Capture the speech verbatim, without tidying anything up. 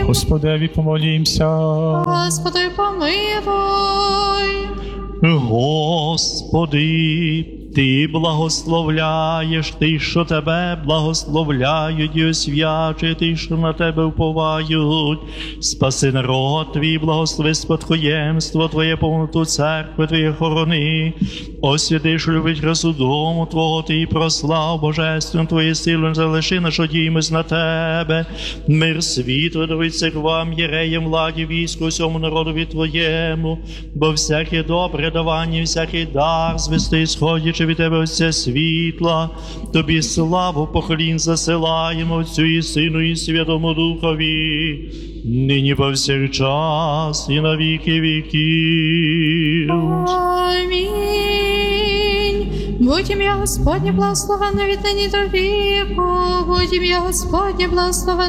Господеві помолімся. Господи, помилуй. Господи, Ти благословляєш, Ти, що Тебе благословляють і освячують, Ти, що на Тебе вповають. Спаси народ Твій, благослови спадкоємство Твоє, повноту церкви Твоє хорони. Освяти, що любить красу дому Твого, Ти і прослав божественну Твоє силу, не залиши наш одіймось на Тебе. Мир світу видави церквам, єреям, владі, війську, всьому народові Твоєму, бо всяке добре давання, всякий дар звести сходячи від Тебе Отця світла. Тобі славу похвалінь засилаємо Отцю і Сину і Святому Духові, нині повсякчас і на віки віків. Амінь. Будь ім'я Господнє благословенне від нині до віку, будь ім'я Господнє благословенне